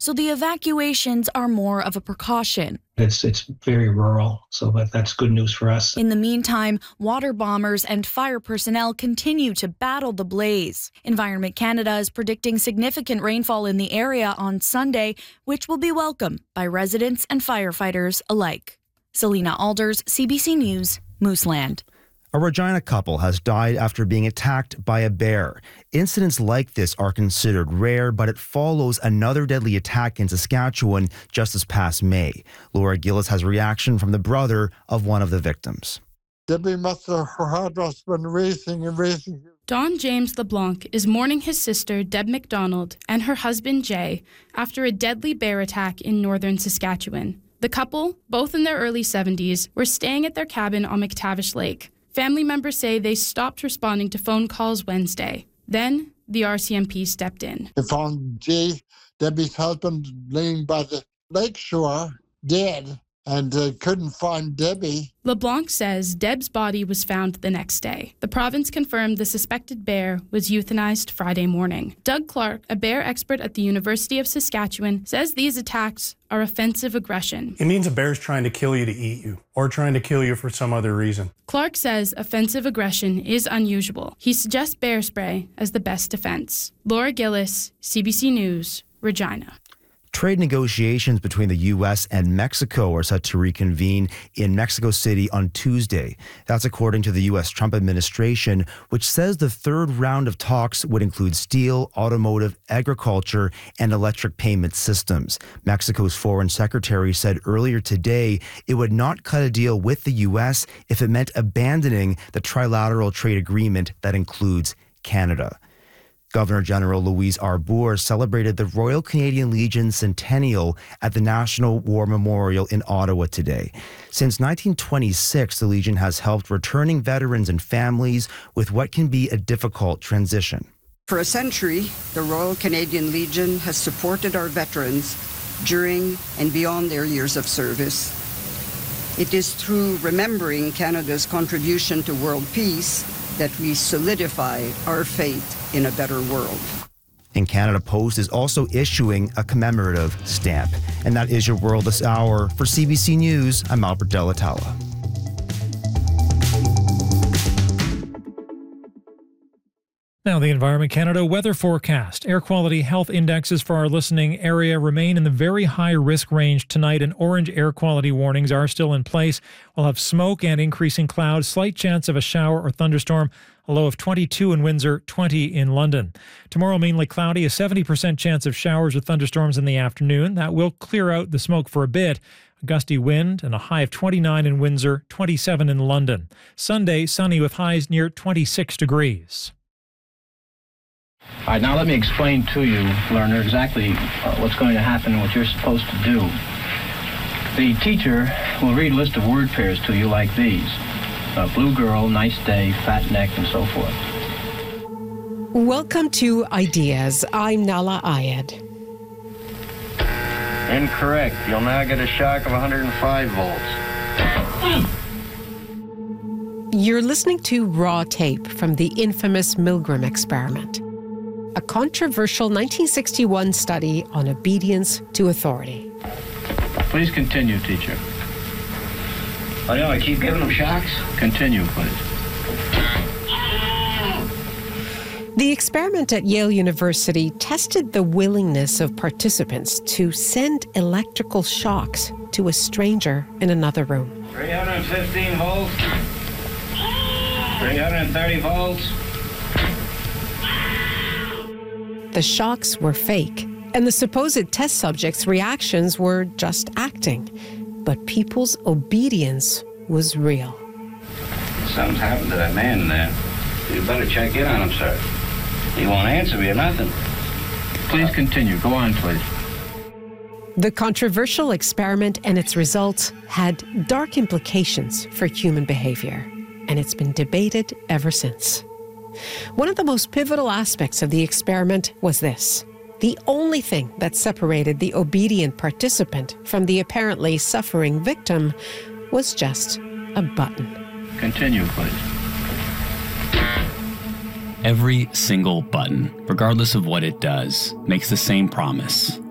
so the evacuations are more of a precaution. It's very rural, so that's good news for us. In the meantime, water bombers and fire personnel continue to battle the blaze. Environment Canada is predicting significant rainfall in the area on Sunday, which will be welcome by residents and firefighters alike. Selena Alders, CBC News, Mooseland. A Regina couple has died after being attacked by a bear. Incidents like this are considered rare, but it follows another deadly attack in Saskatchewan just this past May. Laura Gillis has a reaction from the brother of one of the victims. Debbie must have, her heart has been racing and racing. Don James LeBlanc is mourning his sister, Deb McDonald, and her husband, Jay, after a deadly bear attack in northern Saskatchewan. The couple, both in their early 70s, were staying at their cabin on McTavish Lake. Family members say they stopped responding to phone calls Wednesday. Then, the RCMP stepped in. They found Jay, Debbie's husband, laying by the lakeshore, dead, and couldn't find Debbie. LeBlanc says Deb's body was found the next day. The province confirmed the suspected bear was euthanized Friday morning. Doug Clark, a bear expert at the University of Saskatchewan, says these attacks are offensive aggression. It means a bear's trying to kill you to eat you, or trying to kill you for some other reason. Clark says offensive aggression is unusual. He suggests bear spray as the best defense. Laura Gillis, CBC News, Regina. Trade negotiations between the U.S. and Mexico are set to reconvene in Mexico City on Tuesday. That's according to the U.S. Trump administration, which says the third round of talks would include steel, automotive, agriculture, and electric payment systems. Mexico's foreign secretary said earlier today it would not cut a deal with the U.S. if it meant abandoning the trilateral trade agreement that includes Canada. Governor General Louise Arbour celebrated the Royal Canadian Legion Centennial at the National War Memorial in Ottawa today. Since 1926, the Legion has helped returning veterans and families with what can be a difficult transition. For a century, the Royal Canadian Legion has supported our veterans during and beyond their years of service. It is through remembering Canada's contribution to world peace that we solidify our faith in a better world. And Canada Post is also issuing a commemorative stamp. And that is your world this hour. For CBC News, I'm Albert Delatala. Now, the Environment Canada weather forecast. Air quality health indexes for our listening area remain in the very high risk range tonight, and orange air quality warnings are still in place. We'll have smoke and increasing clouds, slight chance of a shower or thunderstorm, a low of 22 in Windsor, 20 in London. Tomorrow, mainly cloudy, a 70% chance of showers or thunderstorms in the afternoon. That will clear out the smoke for a bit. A gusty wind and a high of 29 in Windsor, 27 in London. Sunday, sunny with highs near 26 degrees. All right, now let me explain to you, learner, exactly what's going to happen and what you're supposed to do. The teacher will read a list of word pairs to you like these. Blue girl, nice day, fat neck, and so forth. Welcome to Ideas. I'm Nala Ayed. Incorrect. You'll now get a shock of 105 volts. You're listening to raw tape from the infamous Milgram experiment, a controversial 1961 study on obedience to authority. Please continue, teacher. Oh, no, I keep giving them shocks? Continue, please. The experiment at Yale University tested the willingness of participants to send electrical shocks to a stranger in another room. 315 volts. 330 volts. The shocks were fake, and the supposed test subjects' reactions were just acting. But people's obedience was real. Something's happened to that man there. You better check in on him, sir. He won't answer me or nothing. Please continue. Go on, please. The controversial experiment and its results had dark implications for human behavior, and it's been debated ever since. One of the most pivotal aspects of the experiment was this. The only thing that separated the obedient participant from the apparently suffering victim was just a button. Continue, please. Every single button, regardless of what it does, makes the same promise.